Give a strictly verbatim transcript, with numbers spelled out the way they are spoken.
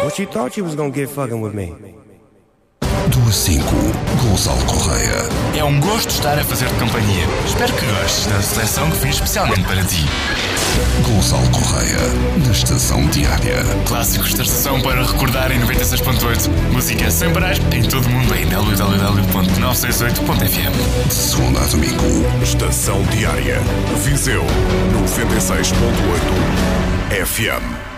What you thought you was gonna get fucking with me? Do cinco, Gonçalo Correia. É um gosto estar a fazer-te companhia. Espero que gostes da seleção que fiz especialmente para ti. Gonçalo Correia, na Estação Diária. Clássicos da estação para recordar em noventa e seis ponto oito. Música sem parar em todo o mundo em w w w ponto novecentos e sessenta e oito ponto f m. De segunda a domingo. Estação Diária. Viseu noventa e seis ponto oito F M.